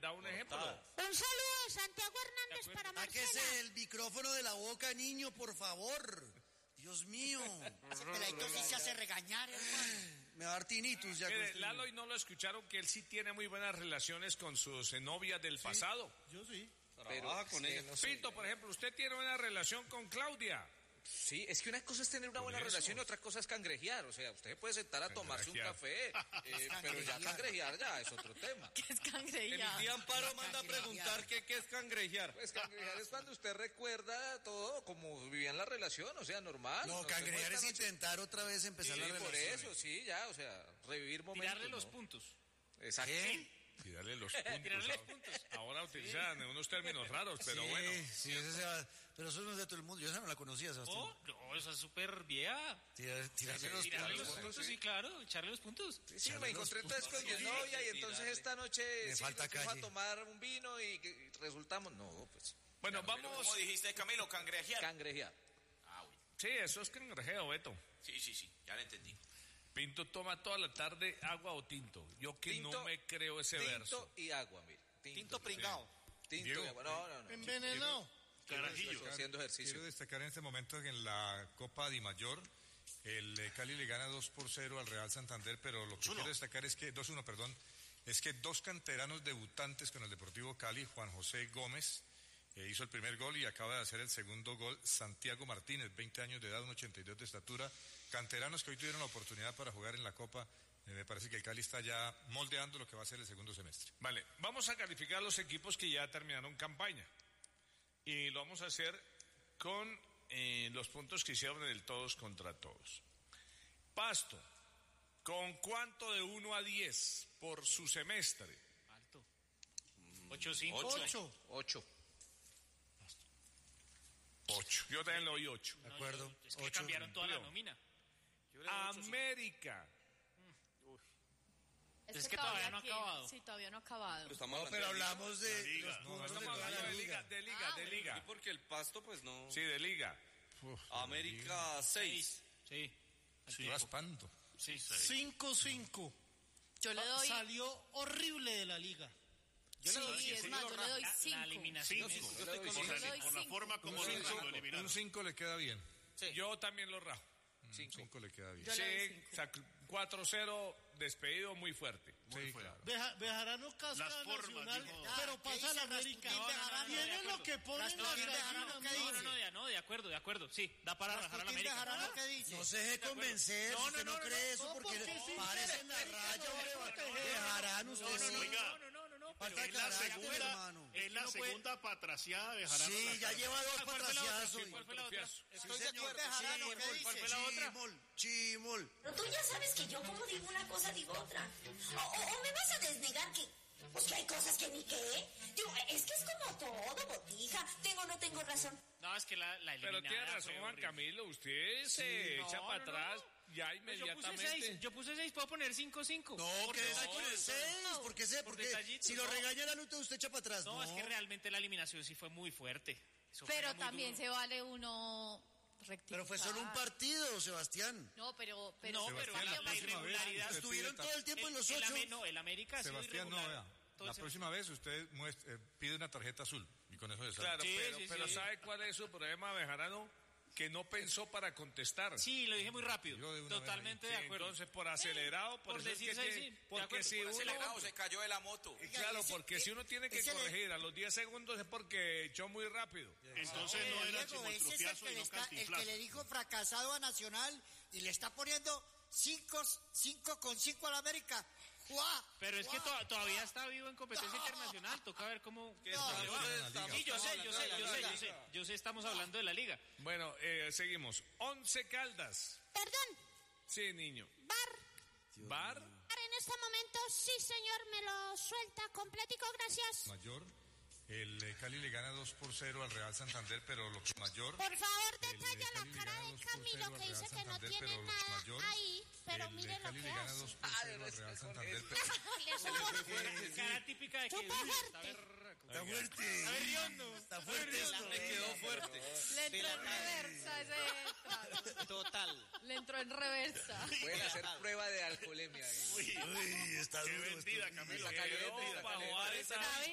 da un ejemplo. Un saludo de Santiago Hernández para Marcela. Sáquese el micrófono de la boca, niño, por favor. Dios mío. Ese peladito sí se hace regañar, hermano. Me va a dar tinnitus ya. Mire, Lalo, y no lo escucharon que él sí tiene muy buenas relaciones con sus novias del pasado. Yo sí. Trabaja con ella. No Pinto, por ejemplo, usted tiene una relación con Claudia. Sí, es que una cosa es tener una buena relación y otra cosa es cangrejear. O sea, usted se puede sentar a tomarse un café, pero ya cangrejear ya es otro tema. ¿Qué es cangrejear? Mi tía Amparo manda a preguntar qué es cangrejear. Pues cangrejear es cuando usted recuerda todo como vivía en la relación, o sea, normal. No, cangrejear es intentar otra vez empezar la relación. Por eso, sí, ya, o sea, revivir momentos. Tirarle los puntos. Exacto. Tirarle los puntos. Ahora utilizan unos términos raros, pero sí, bueno. Sí, pero eso no es de todo el mundo. Yo esa no la conocía, Sebastián. No, esa es súper vieja. Tirarle los puntos, sí, claro, echarle los puntos. Sí, me encontré entonces con mi novia y entonces esta noche me falta fuimos a tomar un vino y resultamos. No, pues. Bueno, vamos. ¿Cómo dijiste, Camilo? Cangrejear. Cangrejear. Bueno. Sí, eso es cangrejeo, Beto. Sí, ya lo entendí. Pinto toma toda la tarde agua o tinto. Yo que tinto, no me creo ese verso. Tinto y agua, mire. Tinto pringao. Tinto y agua. No. Envenenado. Carajillo. Haciendo ejercicio. Quiero destacar en este momento que en la Copa Di Mayor el Cali le gana 2-0 al Real Santander, pero lo que quiero destacar es que 2-1, perdón, es que dos canteranos debutantes con el Deportivo Cali, Juan José Gómez, hizo el primer gol y acaba de hacer el segundo gol, Santiago Martínez, 20 años de edad, 1,82 de estatura, canteranos que hoy tuvieron la oportunidad para jugar en la Copa. Me parece que el Cali está ya moldeando lo que va a ser el segundo semestre. Vale, vamos a calificar los equipos que ya terminaron campaña. Y lo vamos a hacer con los puntos que hicieron en el todos contra todos. Pasto, ¿con cuánto de 1 a 10 por su semestre? Alto. 8-5. 8. 8. Yo también le doy 8. De acuerdo. Es que cambiaron toda la nómina. América. Es que todavía no ha acabado. Sí, todavía no ha acabado. Pero hablamos de los puntos de toda la liga. De liga. Sí, porque el Pasto, pues no. Sí, de liga. América 6. Sí. Raspando. Sí. 5-5. Yo le doy. Salió horrible de la liga. Sí, es más, yo le doy 5. La eliminación. Por la forma como lo eliminaron. Un 5 le queda bien. Yo también lo rajo. 5 le queda bien. Yo le doy 4-0 despedido muy fuerte. Muy claro. Bejarano casca nacional, pero pasa la América. Tiene lo que ponen las gallinas. No, de acuerdo. Sí, da para rajar a la América. No se deje convencer, usted no cree eso porque parece en la raya, Bejarano, usted sí. No. Falta carácter, hermano. Es la segunda patraciada de Bejarano. Sí, ya lleva 2 patraciadas hoy. ¿Cuál fue la otra? Estoy de acuerdo, ¿Cuál fue la otra? Chimol. Pero tú ya sabes que yo como digo una cosa, digo otra. O me vas a desnegar que... Pues que hay cosas que ni qué. Digo, es que es como todo, botija. Tengo o no tengo razón. No, es que la eliminada. Pero tiene razón, Juan Camilo. Usted se echa para atrás ya inmediatamente. Yo puse 6, ¿puedo poner 5-5? No, que es con el 6. Porque si lo regaña la nota, usted echa para atrás. No, es que realmente la eliminación sí fue muy fuerte. Pero también se vale uno... rectificar. Pero fue solo un partido, Sebastián. No, pero la irregularidad. Estuvieron todo el tiempo en los 8. El América ha sido Sebastián, no, irregular. vea. La próxima vez usted pide una tarjeta azul y con eso se sabe. Claro, pero ¿sabe cuál es su problema, Bejarano? Que no pensó para contestar. Sí, lo dije muy rápido. Totalmente de acuerdo. Entonces, por acelerado, por decir sí. Porque si uno acelerado se cayó de la moto. Claro, porque si uno tiene que corregir a los 10 segundos es porque echó muy rápido. Entonces no era chimoltrufiazo y no el cantinflazo. que le dijo fracasado a Nacional y le está poniendo 5-5 a la América. Pero es que todavía está vivo en competencia internacional. Toca ver cómo. Sí, yo sé, estamos hablando de la liga. Bueno, seguimos. 11 Caldas. Perdón. Sí, niño. ¿Bar? En este momento, sí, señor, me lo suelta completico, gracias. Mayor. El Cali le gana 2-0 al Real Santander, pero lo que mayor... Por favor, detalla la cara de Camilo que dice que no tiene nada ahí, pero mire lo que hace. El Real Santander, cara típica de que está fuerte. Está fuerte. Me quedó fuerte. Le entró en reversa ese. Total. Le entró en reversa. Pueden hacer prueba de alcoholemia. Uy, está duro. Qué vendida, Camilo. Quedó para jugar esa